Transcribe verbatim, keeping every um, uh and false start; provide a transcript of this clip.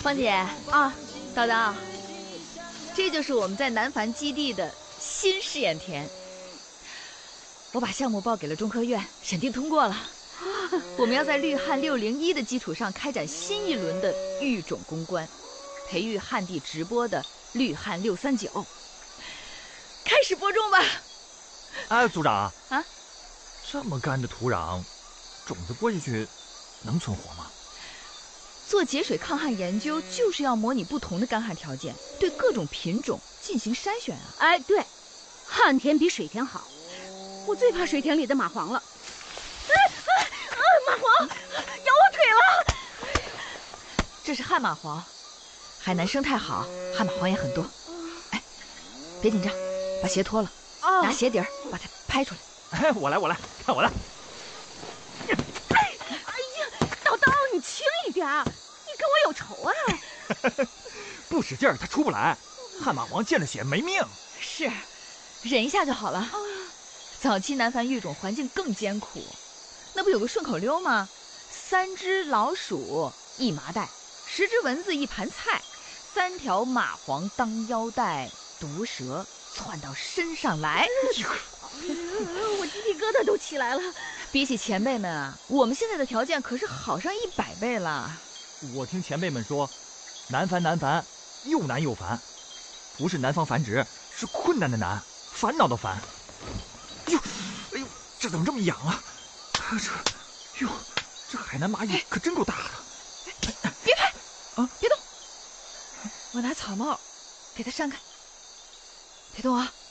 芳姐啊，叨叨，这就是我们在南繁基地的新试验田。我把项目报给了中科院，审定通过了。我们要在绿汉六零一的基础上开展新一轮的育种攻关，培育旱地直播的绿汉六三九。开始播种吧。 哎，组长啊， 这么干的土壤，种子播下去能存活吗？ 做节水抗旱研究就是要模拟不同的干旱条件，对各种品种进行筛选啊。 哎，对，旱田比水田好。我最怕水田里的蚂蟥了。哎哎啊！蚂蟥咬我腿了。 这是旱蚂蟥，海南生态好，旱蚂蟥也很多。哎，别紧张，把鞋脱了，哦、拿鞋底儿把它拍出来。 哎，我来，我来，看我来。 哎，哎呀，叨叨，你轻一点，你跟我有仇啊！ 不使劲儿，它出不来。旱蚂蟥见了血没命。 是，忍一下就好了。早期南繁育种环境更艰苦，那不有个顺口溜吗？三只老鼠一麻袋，十只蚊子一盘菜，三条蚂蟥当腰带，毒蛇窜到身上来。 我鸡皮疙瘩都起来了。 比起前辈们啊，我们现在的条件可是好上一百倍了。 我听前辈们说，南繁南繁，又难又烦，不是南方繁殖，是困难的难，烦恼的烦。哎呦，哎呦，这怎么这么痒啊？这，哟，这海南蚂蚁可真够大的。 哎、别拍，啊，别动，我拿草帽给它扇开，别动啊。